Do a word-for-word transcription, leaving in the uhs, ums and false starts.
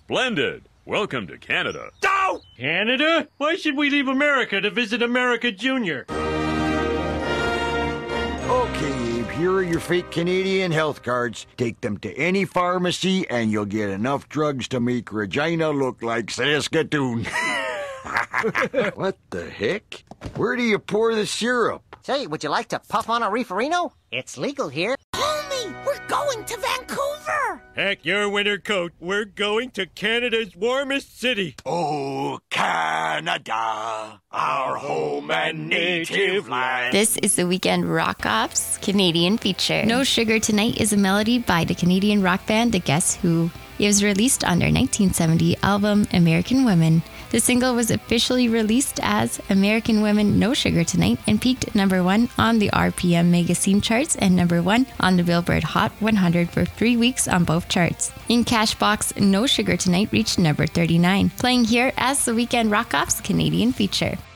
Splendid. Welcome to Canada. No! Canada? Why should we leave America to visit America Junior? Okay, Abe, here are your fake Canadian health cards. Take them to any pharmacy and you'll get enough drugs to make Regina look like Saskatoon. What the heck? Where do you pour the syrup? Say, would you like to puff on a reeferino? It's legal here. Homie, we're going to Vancouver! Heck your winter coat. We're going to Canada's warmest city. Oh, Canada, our home and native land. This is the Weekend Rock Off's Canadian feature. No Sugar Tonight is a melody by the Canadian rock band The Guess Who. It was released on their nineteen seventy album American Women. The single was officially released as American Women No Sugar Tonight and peaked number one on the R P M magazine charts and number one on the Billboard Hot one hundred for three weeks on both charts. In Cashbox, No Sugar Tonight reached number thirty-nine, playing here as the Weekend Rock Off's Canadian feature.